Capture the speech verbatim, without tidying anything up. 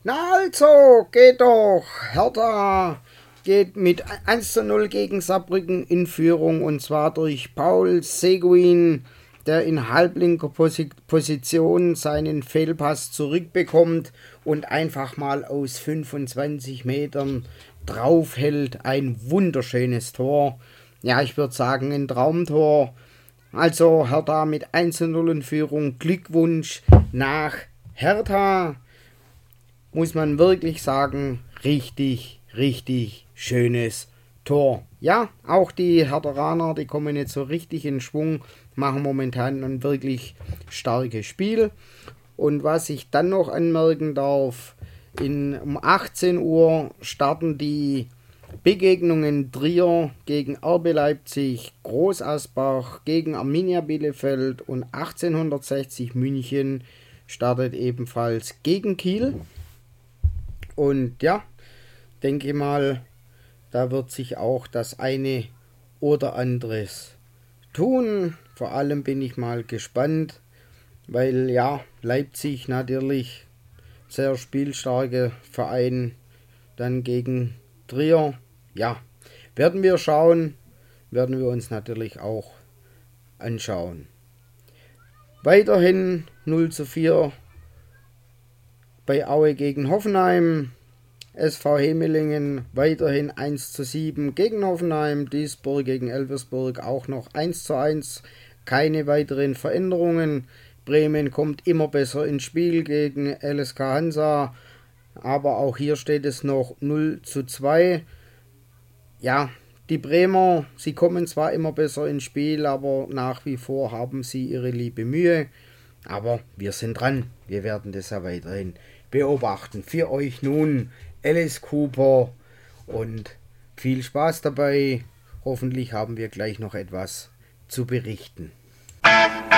Na also, geht doch. Hertha geht mit eins zu null gegen Saarbrücken in Führung, und zwar durch Paul Seguin, der in halblinker Position seinen Fehlpass zurückbekommt und einfach mal aus fünfundzwanzig Metern draufhält. Ein wunderschönes Tor. Ja, ich würde sagen, ein Traumtor. Also Hertha mit eins zu null in Führung. Glückwunsch nach Hertha. Muss man wirklich sagen, richtig, richtig schönes Tor. Ja, auch die Hertheraner, die kommen jetzt so richtig in Schwung, machen momentan ein wirklich starkes Spiel. Und was ich dann noch anmerken darf, in, um achtzehn Uhr starten die Begegnungen Trier gegen R B Leipzig, Groß Asbach gegen Arminia Bielefeld, und achtzehnhundertsechzig München startet ebenfalls gegen Kiel. Und ja, denke mal, da wird sich auch das eine oder anderes tun. Vor allem bin ich mal gespannt, weil ja, Leipzig natürlich sehr spielstarke Verein, dann gegen Trier. Ja, werden wir schauen, werden wir uns natürlich auch anschauen. Weiterhin null zu vier bei Aue gegen Hoffenheim. S V Hemelingen weiterhin eins zu sieben gegen Hoffenheim. Duisburg gegen Elversburg auch noch eins zu eins. Keine weiteren Veränderungen. Bremen kommt immer besser ins Spiel gegen L S K Hansa. Aber auch hier steht es noch null zu zwei. Ja, die Bremer, sie kommen zwar immer besser ins Spiel, aber nach wie vor haben sie ihre liebe Mühe. Aber wir sind dran. Wir werden das ja weiterhin beobachten. Für euch nun Alice Cooper und viel Spaß dabei. Hoffentlich haben wir gleich noch etwas zu berichten.